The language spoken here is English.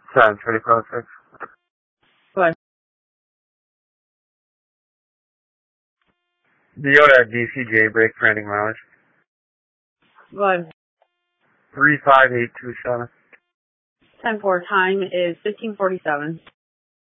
Sounds pretty perfect. But Do you order a DCJ break for ending mileage? but 35827. 10-4 time is 15:47.